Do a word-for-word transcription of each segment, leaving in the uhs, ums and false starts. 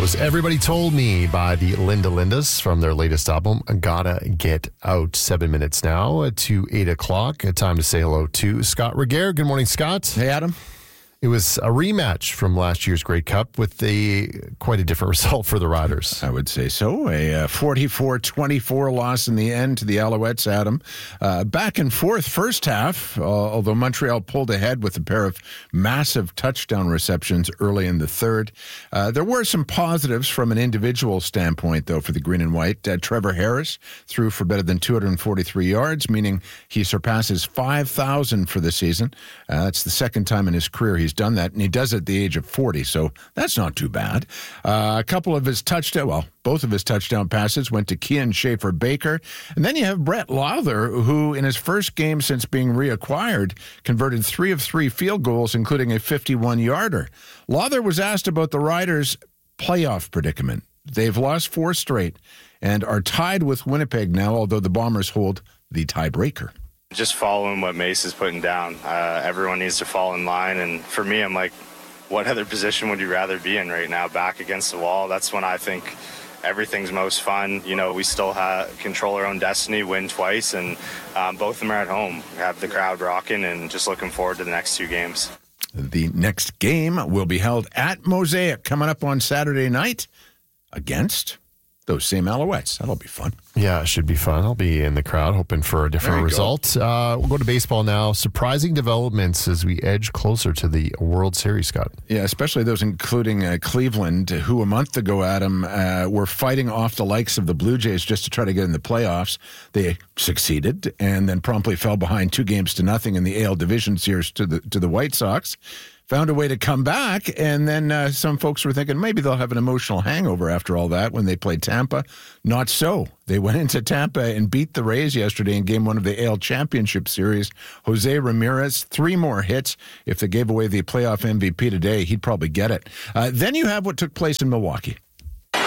was Everybody Told Me by the Linda Lindas from their latest album, Gotta Get Out. Seven minutes now to eight o'clock. Time to say hello to Scott Regehr. Good morning, Scott. Hey, Adam. It was a rematch from last year's Grey Cup with a quite a different result for the Riders. I would say so. A forty-four twenty-four loss in the end to the Alouettes, Adam. Uh, back and forth first half, uh, although Montreal pulled ahead with a pair of massive touchdown receptions early in the third. Uh, there were some positives from an individual standpoint, though, for the Green and White. Uh, Trevor Harris threw for better than two hundred forty-three yards, meaning he surpasses five thousand for the season. Uh, that's the second time in his career he's done that, and he does it at the age of forty, so that's not too bad. Uh, a couple of his touchdown, well, both of his touchdown passes went to Kian Schaefer-Baker, and then you have Brett Lawler, who in his first game since being reacquired converted three of three field goals, including a fifty-one-yarder. Lawler was asked about the Riders' playoff predicament. They've lost four straight and are tied with Winnipeg now, although the Bombers hold the tiebreaker. Just following what Mace is putting down. Uh, everyone needs to fall in line. And for me, I'm like, what other position would you rather be in right now? Back against the wall. That's when I think everything's most fun. You know, we still have, control our own destiny, win twice, and um, both of them are at home. Have the crowd rocking, and just looking forward to the next two games. The next game will be held at Mosaic coming up on Saturday night against those same Alouettes. That'll be fun. Yeah, it should be fun. I'll be in the crowd hoping for a different result. Uh, we'll go to baseball now. Surprising developments as we edge closer to the World Series, Scott. Yeah, especially those including uh, Cleveland, who a month ago, Adam, uh, were fighting off the likes of the Blue Jays just to try to get in the playoffs. They succeeded and then promptly fell behind two games to nothing in the A L Division Series to the to the White Sox. Found a way to come back, and then uh, some folks were thinking maybe they'll have an emotional hangover after all that when they played Tampa. Not so. They went into Tampa and beat the Rays yesterday in game one of the A L Championship Series. Jose Ramirez, three more hits. If they gave away the playoff M V P today, he'd probably get it. Uh, then you have what took place in Milwaukee. It's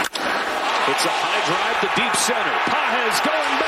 a high drive to deep center. Pages going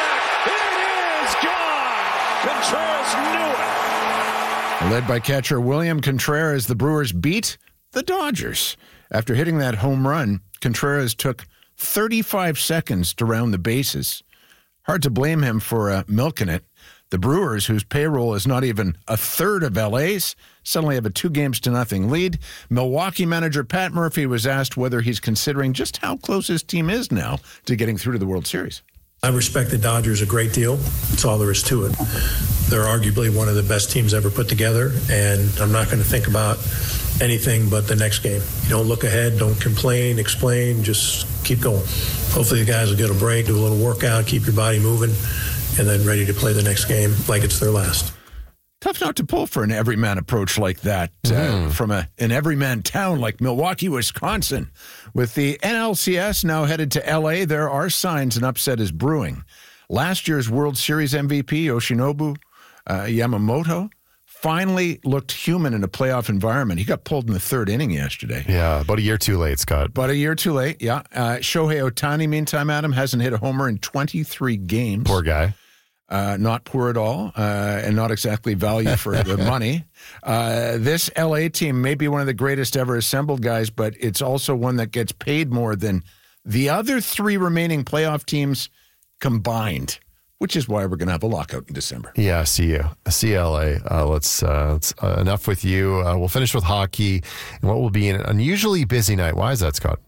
back. It is gone. Contreras knew it. Led by catcher William Contreras, the Brewers beat the Dodgers. After hitting that home run, Contreras took thirty-five seconds to round the bases. Hard to blame him for uh, milking it. The Brewers, whose payroll is not even a third of L A's, suddenly have a two games to nothing lead. Milwaukee manager Pat Murphy was asked whether he's considering just how close his team is now to getting through to the World Series. I respect the Dodgers a great deal. That's all there is to it. They're arguably one of the best teams ever put together, and I'm not going to think about anything but the next game. You don't look ahead, don't complain, explain, just keep going. Hopefully the guys will get a break, do a little workout, keep your body moving, and then ready to play the next game like it's their last. Tough not to pull for an everyman approach like that mm. uh, from a, an everyman town like Milwaukee, Wisconsin. With the N L C S now headed to L A, there are signs an upset is brewing. Last year's World Series M V P, Yoshinobu uh, Yamamoto, finally looked human in a playoff environment. He got pulled in the third inning yesterday. Yeah, about a year too late, Scott. About a year too late, yeah. Uh, Shohei Ohtani, meantime, Adam, hasn't hit a homer in twenty-three games. Poor guy. Uh, not poor at all, uh, and not exactly value for the money. Uh, this L A team may be one of the greatest ever assembled, guys, but it's also one that gets paid more than the other three remaining playoff teams combined, which is why we're going to have a lockout in December. Yeah, see you. See you, L A. Uh, let's, uh, let's uh, enough with you. Uh, we'll finish with hockey and what will be an unusually busy night. Why is that, Scott?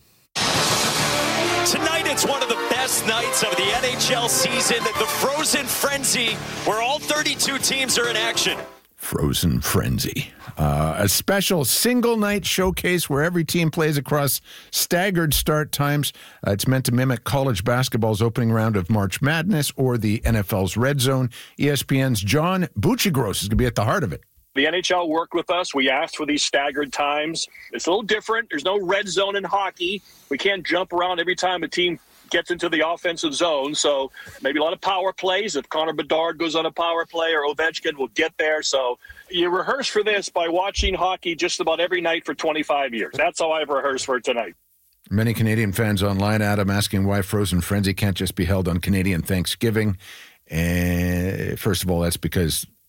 Tonight, it's one of the best nights of the N H L season, the Frozen Frenzy, where all thirty-two teams are in action. Frozen Frenzy. Uh, a special single-night showcase where every team plays across staggered start times. Uh, it's meant to mimic college basketball's opening round of March Madness or the N F L's Red Zone. E S P N's John Buccigross is going to be at the heart of it. The N H L worked with us. We asked for these staggered times. It's a little different. There's no red zone in hockey. We can't jump around every time a team gets into the offensive zone. So maybe a lot of power plays. If Connor Bedard goes on a power play or Ovechkin will get there. So you rehearse for this by watching hockey just about every night for twenty-five years. That's how I've rehearsed for tonight. Many Canadian fans online, Adam, asking why Frozen Frenzy can't just be held on Canadian Thanksgiving. And first of all, that's because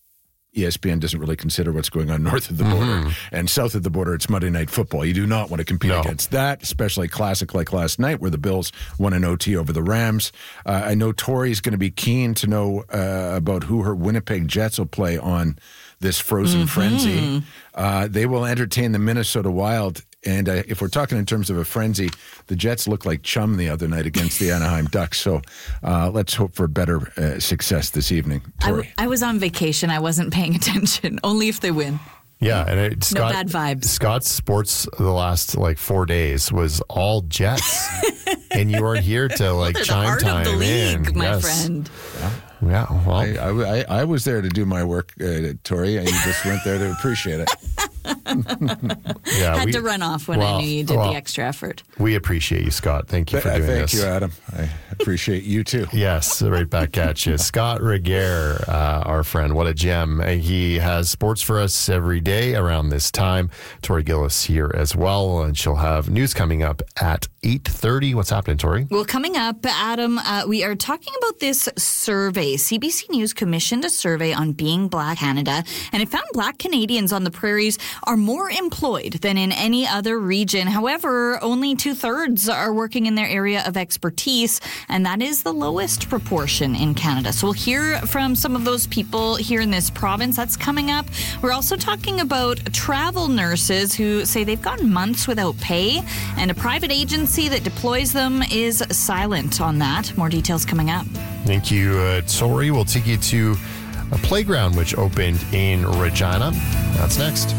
E S P N doesn't really consider what's going on north of the border. Mm-hmm. And south of the border, it's Monday Night Football. You do not want to compete No. against that, especially a classic like last night where the Bills won an O T over the Rams. Uh, I know Tori's going to be keen to know uh, about who her Winnipeg Jets will play on this Frozen Mm-hmm. Frenzy. Uh, they will entertain the Minnesota Wild. And uh, if we're talking in terms of a frenzy, the Jets looked like chum the other night against the Anaheim Ducks. So uh, let's hope for better uh, success this evening. I, Tori. w- I was on vacation. I wasn't paying attention. Only if they win. Yeah, and it, Scott, bad vibes. Scott's sports the last like four days was all Jets, and you are here to like They're the chime heart time of the league, in. my Yes. friend. Yeah, well, I, I, I was there to do my work, uh, Tori, and you just went there to appreciate it. yeah, Had we, to run off when well, I knew you did well, the extra effort. we appreciate you, Scott. Thank you for Uh, doing Thank this. you, Adam. I appreciate you too. Yes, right back at you. Scott Regehr, uh, our friend, what a gem. Uh, He has sports for us every day around this time. Tori Gillis here as well, and she'll have news coming up at eight thirty. What's happening, Tori? Well, coming up, Adam, uh, we are talking about this survey. C B C News commissioned a survey on Being Black Canada, and it found Black Canadians on the prairies are more employed than in any other region. However, only two-thirds are working in their area of expertise, and that is the lowest proportion in Canada. So we'll hear from some of those people here in this province. That's coming up. We're also talking about travel nurses who say they've gone months without pay, and a private agency that deploys them is silent on that. More details coming up. Thank you, uh, Tori. We'll take you to a playground which opened in Regina. That's next.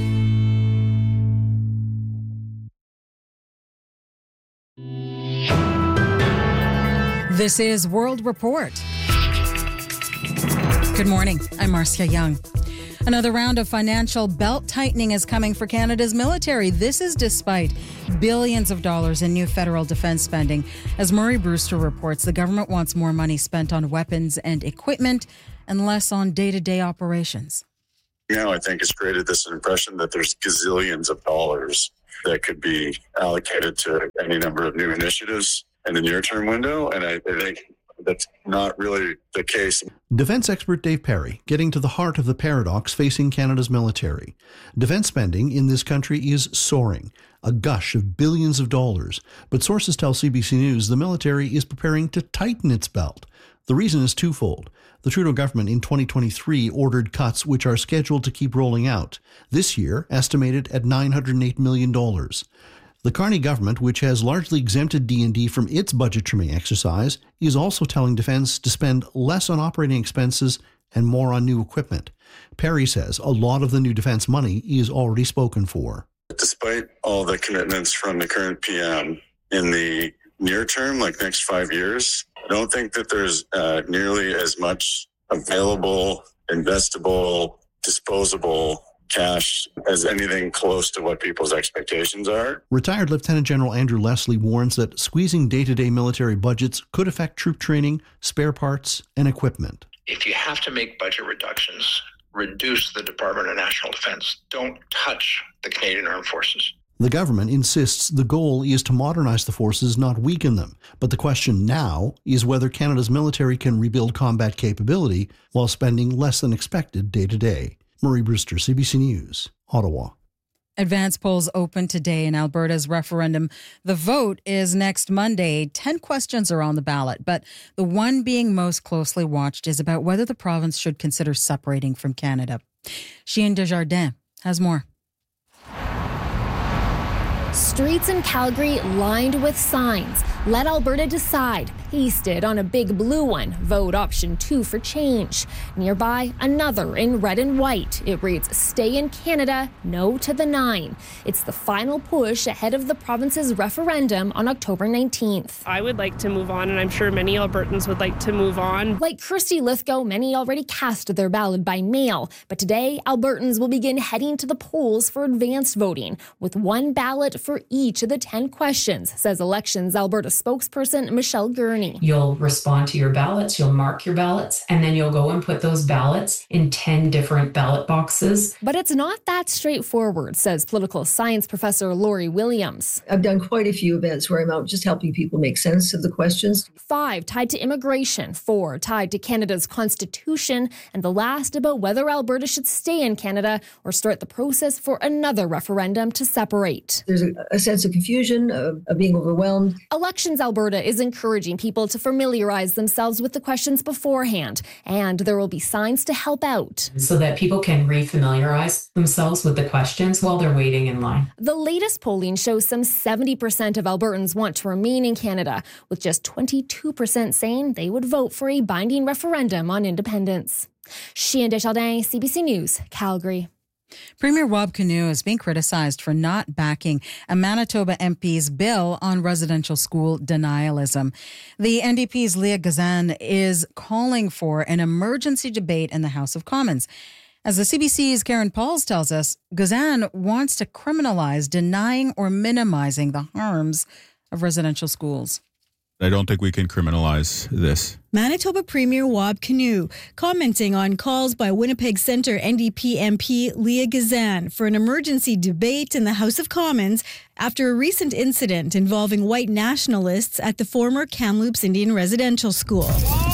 This is World Report. Good morning. I'm Marcia Young. Another round of financial belt tightening is coming for Canada's military. This is despite billions of dollars in new federal defense spending. As Murray Brewster reports, the government wants more money spent on weapons and equipment and less on day-to-day operations. Now, I think it's created this impression that there's gazillions of dollars that could be allocated to any number of new initiatives in the near-term window, and I, I think that's not really the case. Defense expert Dave Perry getting to the heart of the paradox facing Canada's military. Defense spending in this country is soaring, a gush of billions of dollars, but sources tell C B C News the military is preparing to tighten its belt. The reason is twofold. The Trudeau government in twenty twenty-three ordered cuts which are scheduled to keep rolling out, this year estimated at nine hundred eight million dollars. The Carney government, which has largely exempted D and D from its budget trimming exercise, is also telling Defence to spend less on operating expenses and more on new equipment. Perry says a lot of the new defence money is already spoken for. Despite all the commitments from the current P M in the near term, like next five years, I don't think that there's uh, nearly as much available, investable, disposable cash as anything close to what people's expectations are. Retired Lieutenant General Andrew Leslie warns that squeezing day-to-day military budgets could affect troop training, spare parts, and equipment. If you have to make budget reductions, reduce the Department of National Defense. Don't touch the Canadian Armed Forces. The government insists the goal is to modernize the forces, not weaken them. But the question now is whether Canada's military can rebuild combat capability while spending less than expected day to day. Murray Brewster, C B C News, Ottawa. Advance polls open today in Alberta's referendum. The vote is next Monday. Ten questions are on the ballot, but the one being most closely watched is about whether the province should consider separating from Canada. Chien Desjardins has more. Streets in Calgary lined with signs. Let Alberta decide. Pasted on a big blue one. Vote option two for change. Nearby, another in red and white. It reads, stay in Canada, no to the nine. It's the final push ahead of the province's referendum on October nineteenth. I would like to move on, and I'm sure many Albertans would like to move on. Like Kirsty Lithgow, many already cast their ballot by mail. But today, Albertans will begin heading to the polls for advanced voting, with one ballot for each of the ten questions, says Elections Alberta spokesperson Michelle Gurney. attorney. You'll respond to your ballots, you'll mark your ballots, and then you'll go and put those ballots in ten different ballot boxes. But it's not that straightforward, says political science professor Lori Williams. I've done quite a few events where I'm out just helping people make sense of the questions. Five tied to immigration, four tied to Canada's constitution, and the last about whether Alberta should stay in Canada or start the process for another referendum to separate. There's a, a sense of confusion, of, of being overwhelmed. Elections Alberta is encouraging people to familiarize themselves with the questions beforehand, and there will be signs to help out. So that people can refamiliarize themselves with the questions while they're waiting in line. The latest polling shows some seventy percent of Albertans want to remain in Canada, with just twenty-two percent saying they would vote for a binding referendum on independence. Chien Desjardins, C B C News, Calgary. Premier Rob Canoe is being criticized for not backing a Manitoba M P's bill on residential school denialism. The N D P's Leah Gazan is calling for an emergency debate in the House of Commons. As the C B C's Karen Pauls tells us, Gazan wants to criminalize denying or minimizing the harms of residential schools. I don't think we can criminalize this. Manitoba Premier Wab Kinew commenting on calls by Winnipeg Centre N D P M P Leah Gazan for an emergency debate in the House of Commons after a recent incident involving white nationalists at the former Kamloops Indian Residential School.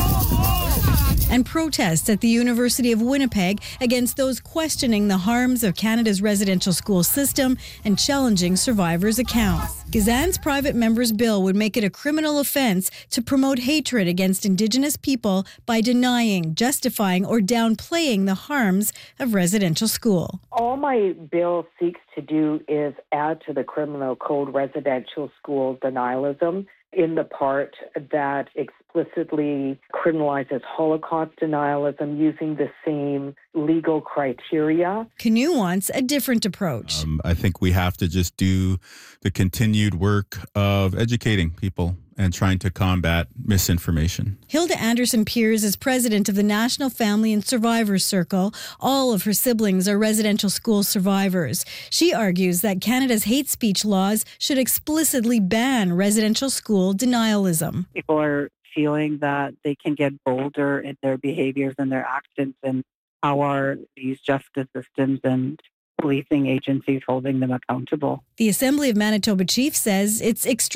And protests at the University of Winnipeg against those questioning the harms of Canada's residential school system and challenging survivors' accounts. Gazan's private member's bill would make it a criminal offence to promote hatred against Indigenous people by denying, justifying, or downplaying the harms of residential school. All my bill seeks to do is add to the criminal code residential school denialism in the part that explicitly criminalizes Holocaust denialism using the same legal criteria. Canoe wants a different approach. Um, I think we have to just do the continued work of educating people and trying to combat misinformation. Hilda Anderson-Piers is president of the National Family and Survivors Circle. All of her siblings are residential school survivors. She argues that Canada's hate speech laws should explicitly ban residential school denialism. People are feeling that they can get bolder in their behaviors and their actions, and how are these justice systems and policing agencies holding them accountable? The Assembly of Manitoba Chief says it's extremely